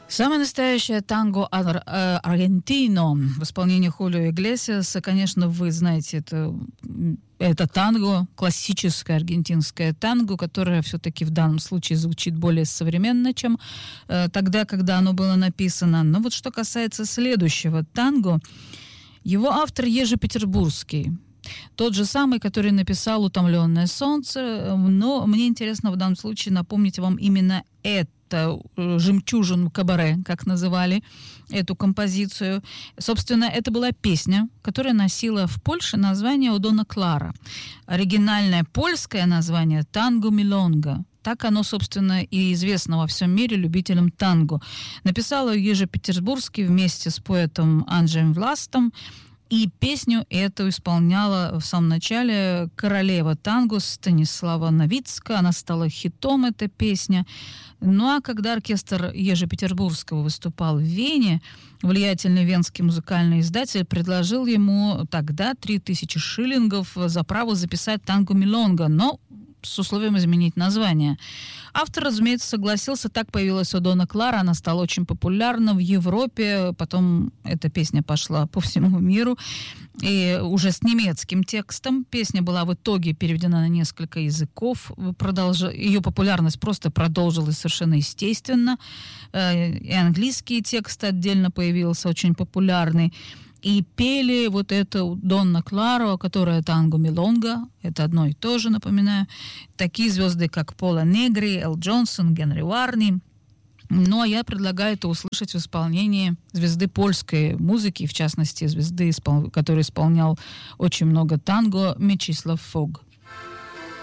Самое настоящее танго аргентино в исполнении Хулио Иглесиаса. Конечно, вы знаете, это танго, классическое аргентинское танго, которое все-таки в данном случае звучит более современно, чем тогда, когда оно было написано. Но вот что касается следующего танго, его автор Ежи Петербургский. Тот же самый, который написал «Утомленное солнце», но мне интересно в данном случае напомнить вам именно это «Жемчужину кабаре», как называли эту композицию. Собственно, это была песня, которая носила в Польше название «Одона Клара». Оригинальное польское название «Танго Милонга». Так оно, собственно, и известно во всем мире любителям танго. Написал ее Ежи Петербургский вместе с поэтом Анджеем Властом. И песню эту исполняла в самом начале королева танго Станислава Новицка. Она стала хитом, эта песня. Ну а когда оркестр Ежи Петербургского выступал в Вене, влиятельный венский музыкальный издатель предложил ему тогда 3000 шиллингов за право записать танго Милонга, но с условием изменить название. Автор, разумеется, согласился. Так появилась «Одона Клара». Она стала очень популярна в Европе. Потом эта песня пошла по всему миру. И уже с немецким текстом. Песня была в итоге переведена на несколько языков. Ее популярность просто продолжилась совершенно естественно. И английский текст отдельно появился, очень популярный. И пели вот эту «Донна Кларо», которая танго Милонга. Это одно и то же, напоминаю. Такие звезды, как Пола Негри, Эл Джонсон, Генри Варни. Ну, а я предлагаю это услышать в исполнении звезды польской музыки, в частности, звезды, который исполнял очень много танго, Мечислав Фог.